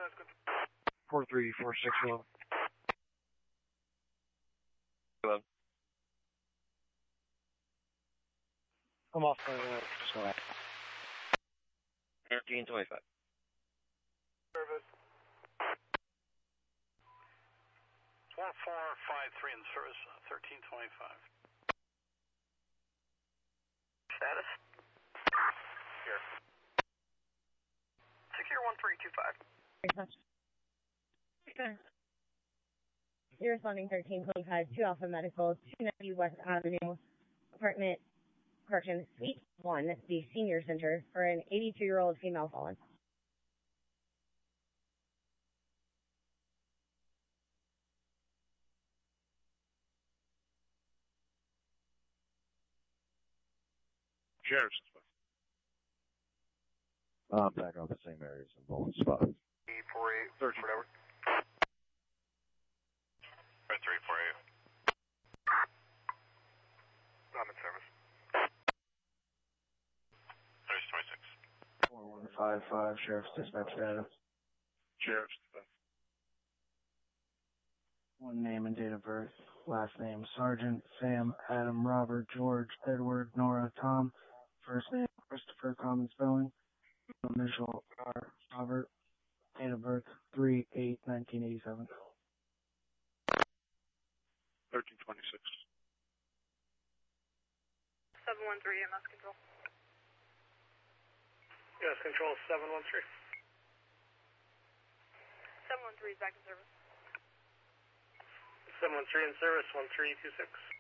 434611. Hello. I'm off. Just go ahead. 1325. Service. 1453 in service, 1325. Status? Here. Secure 1325. You're responding 1325 to Alpha Medical, 290 West Avenue, apartment, correction, Suite 1, the Senior Center, for an 82-year-old female fallen. Sheriff's. Back on the same areas in both spots. 348, whatever. 348. I'm in service. 3026. 4155, Sheriff's Dispatch status. Sheriff's. One name and date of birth. Last name, Sergeant Sam Adam Robert George Edward Nora Tom. First name, Christopher Common spelling. Initial R. Robert. Date of birth, 3/8/1987. 1326. 713 MS control. Yes, control 713. 713 is back in service. 713 in service, 1326.